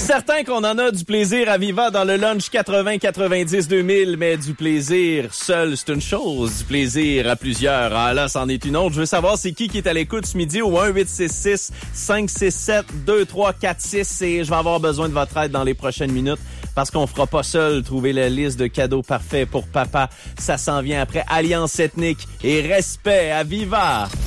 Certain qu'on en a du plaisir à Viva dans le lunch 80-90-2000, mais du plaisir seul, c'est une chose. Du plaisir à plusieurs, ah là, c'en est une autre. Je veux savoir c'est qui est à l'écoute ce midi au 1-866-567-2346 et je vais avoir besoin de votre aide dans les prochaines minutes parce qu'on fera pas seul trouver la liste de cadeaux parfaits pour papa. Ça s'en vient après Alliance ethnique et respect à Viva.